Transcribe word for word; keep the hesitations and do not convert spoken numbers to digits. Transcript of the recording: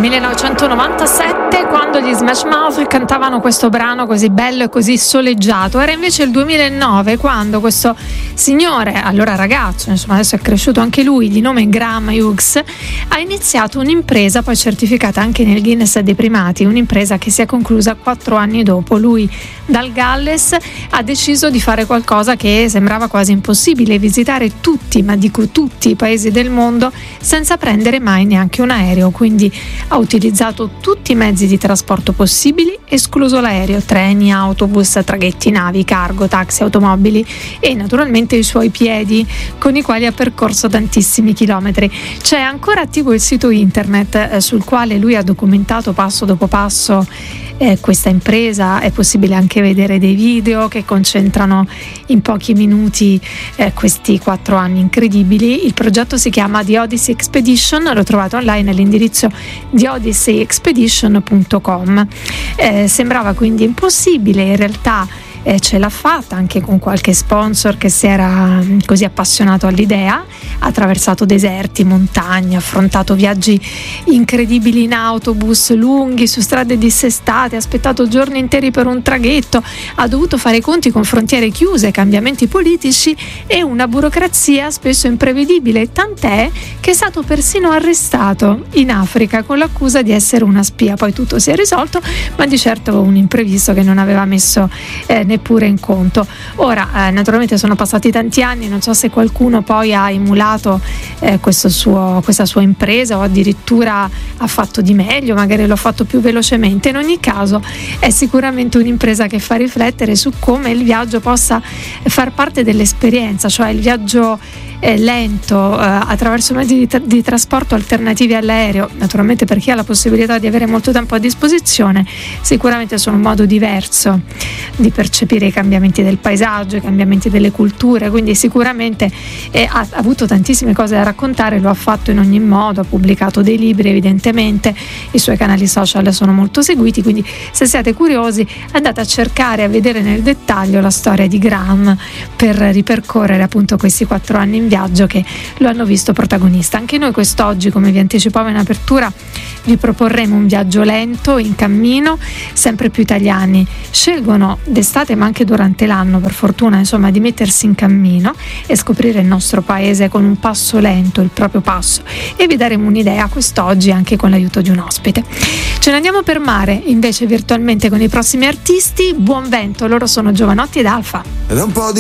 millenovecentonovantasette, quando gli Smash Mouth cantavano questo brano così bello e così soleggiato. Era invece il duemilanove, quando questo signore, allora ragazzo, insomma adesso è cresciuto anche lui, di nome Graham Hughes, ha iniziato un'impresa poi certificata anche nel Guinness dei primati, un'impresa che si è conclusa quattro anni dopo. Lui dal Galles ha deciso di fare qualcosa che sembrava quasi impossibile: visitare tutti, ma dico tutti, i paesi del mondo senza prendere mai neanche un aereo. Quindi ha utilizzato tutti i mezzi di trasporto possibili, escluso l'aereo: treni, autobus, traghetti, navi, cargo, taxi, automobili e naturalmente i suoi piedi, con i quali ha percorso tantissimi chilometri. C'è ancora attivo il sito internet eh, sul quale lui ha documentato passo dopo passo eh, questa impresa. È possibile anche vedere dei video che concentrano in pochi minuti eh, questi quattro anni incredibili. Il progetto si chiama The Odyssey Expedition, lo trovate online all'indirizzo the odyssey expedition punto com. Eh, sembrava quindi impossibile, in realtà eh, ce l'ha fatta anche con qualche sponsor che si era così appassionato all'idea. Ha attraversato deserti, montagne, ha affrontato viaggi incredibili in autobus lunghi su strade dissestate, ha aspettato giorni interi per un traghetto, ha dovuto fare i conti con frontiere chiuse, cambiamenti politici e una burocrazia spesso imprevedibile, tant'è che è stato persino arrestato in Africa con l'accusa di essere una spia. Poi tutto si è risolto, ma di certo un imprevisto che non aveva messo eh, neppure in conto. Ora eh, naturalmente sono passati tanti anni, non so se qualcuno poi ha emulato eh, questo suo, questa sua impresa o addirittura ha fatto di meglio, magari l'ho fatto più velocemente. In ogni caso è sicuramente un'impresa che fa riflettere su come il viaggio possa far parte dell'esperienza, cioè il viaggio eh, lento eh, attraverso mezzi di, tra- di trasporto alternativi all'aereo. Naturalmente per chi ha la possibilità di avere molto tempo a disposizione, sicuramente sono un modo diverso di percepire i cambiamenti del paesaggio, i cambiamenti delle culture, quindi sicuramente eh, ha avuto tantissime cose da raccontare, lo ha fatto in ogni modo, ha pubblicato dei libri, evidentemente i suoi canali social sono molto seguiti, quindi se siete curiosi andate a cercare, a vedere nel dettaglio la storia di Graham per ripercorrere appunto questi quattro anni in viaggio che lo hanno visto protagonista. Anche noi quest'oggi, come vi anticipavo in apertura, vi proporremo un viaggio lento, in cammino. Sempre più italiani scelgono d'estate, ma anche durante l'anno, per fortuna, insomma, di mettersi in cammino e scoprire il nostro paese con un passo lento, il proprio passo, e vi daremo un'idea quest'oggi anche con l'aiuto di un ospite. Ce ne andiamo per mare invece virtualmente con i prossimi artisti. Buon vento, loro sono Giovanotti ed Alfa. Ed un po' di